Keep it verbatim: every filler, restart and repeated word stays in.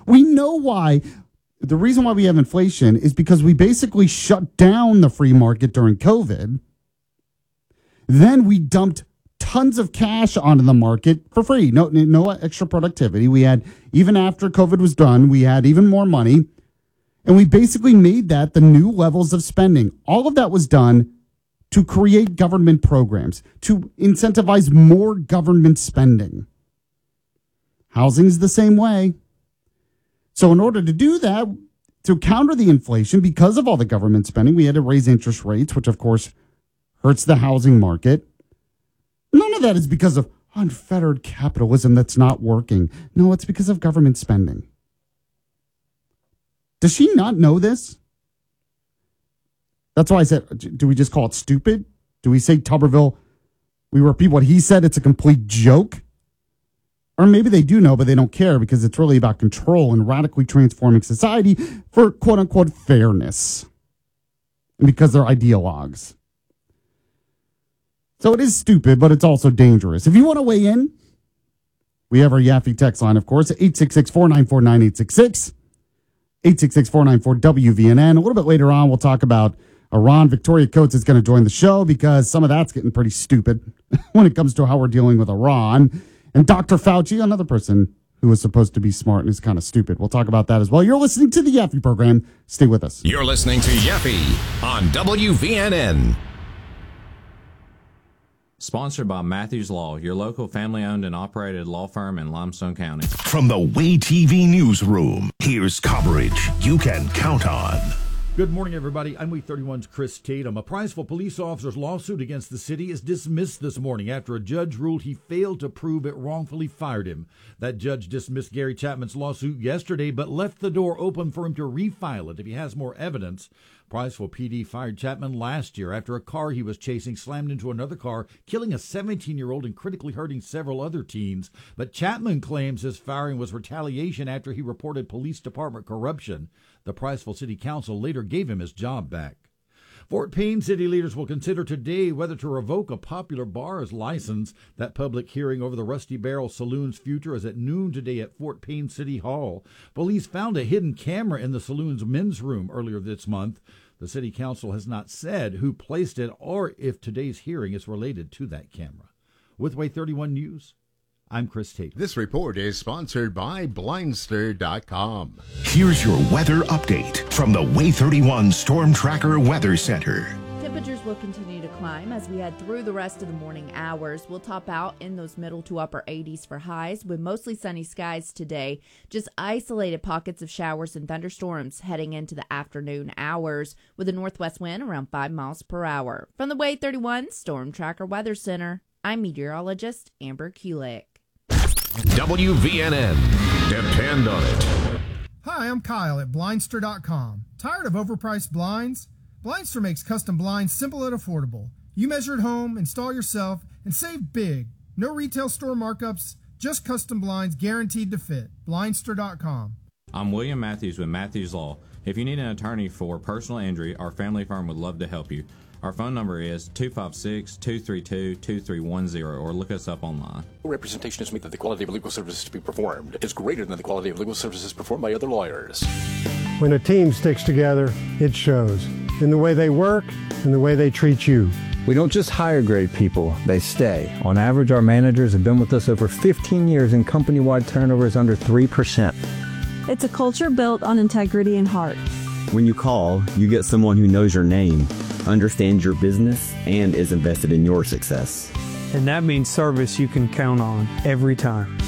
We know why. The reason why we have inflation is because we basically shut down the free market during COVID. Then we dumped tons of cash onto the market for free. No, no extra productivity. We had, even after COVID was done, we had even more money. And we basically made that the new levels of spending. All of that was done to create government programs, to incentivize more government spending. Housing's the same way. So in order to do that, to counter the inflation, because of all the government spending, we had to raise interest rates, which of course hurts the housing market. None of that is because of unfettered capitalism that's not working. No, it's because of government spending. Does she not know this? That's why I said, do we just call it stupid? Do we say Tuberville, we repeat what he said, it's a complete joke? Or maybe they do know, but they don't care because it's really about control and radically transforming society for quote-unquote fairness. And because they're ideologues. So it is stupid, but it's also dangerous. If you want to weigh in, we have our Yaffe text line, of course, eight six six, four nine four, nine eight six six. eight six six, four nine four, W V N N. A little bit later on, we'll talk about Iran. Victoria Coates is going to join the show because some of that's getting pretty stupid when it comes to how we're dealing with Iran. And Doctor Fauci, another person who is supposed to be smart and is kind of stupid. We'll talk about that as well. You're listening to the Yaffe program. Stay with us. You're listening to Yaffe on W V N N. Sponsored by Matthews Law, your local family-owned and operated law firm in Limestone County. From the Way T V newsroom, here's coverage you can count on. Good morning, everybody. I'm Way thirty-one's Chris Tatum. A Prizeville police officer's lawsuit against the city is dismissed this morning after a judge ruled he failed to prove it wrongfully fired him. That judge dismissed Gary Chapman's lawsuit yesterday, but left the door open for him to refile it if he has more evidence. Prizeville P D fired Chapman last year after a car he was chasing slammed into another car, killing a seventeen-year-old and critically hurting several other teens. But Chapman claims his firing was retaliation after he reported police department corruption. The Prizeville City Council later gave him his job back. Fort Payne city leaders will consider today whether to revoke a popular bar's license. That public hearing over the Rusty Barrel Saloon's future is at noon today at Fort Payne City Hall. Police found a hidden camera in the saloon's men's room earlier this month. The city council has not said who placed it or if today's hearing is related to that camera. With Way thirty-one News, I'm Chris Tate. This report is sponsored by Blindster dot com. Here's your weather update from the Way thirty-one Storm Tracker Weather Center. Temperatures will continue to climb as we head through the rest of the morning hours. We'll top out in those middle to upper eighties for highs with mostly sunny skies today. Just isolated pockets of showers and thunderstorms heading into the afternoon hours with a northwest wind around five miles per hour. From the Way thirty-one Storm Tracker Weather Center, I'm meteorologist Amber Kulik. W V N N. Depend on it. Hi, I'm Kyle at Blindster dot com. Tired of overpriced blinds? Blindster makes custom blinds simple and affordable. You measure at home, install yourself, and save big. No retail store markups, just custom blinds guaranteed to fit. Blindster dot com. I'm William Matthews with Matthews Law. If you need an attorney for personal injury, our family firm would love to help you. Our phone number is two five six, two three two, two three one zero or look us up online. Representation is made that the quality of legal services to be performed is greater than the quality of legal services performed by other lawyers. When a team sticks together, it shows in the way they work and the way they treat you. We don't just hire great people, they stay. On average, our managers have been with us over fifteen years and company-wide turnover is under three percent. It's a culture built on integrity and heart. When you call, you get someone who knows your name, understands your business, and is invested in your success. And that means service you can count on every time.